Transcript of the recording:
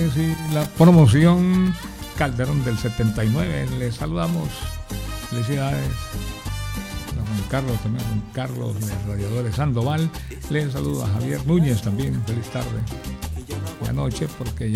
sí, la promoción Calderón del 79. Les saludamos. Felicidades. A Juan Carlos también, Juan Carlos de Radiadores Sandoval. Les saludo a Javier Núñez también. Feliz tarde. Buenas noches, porque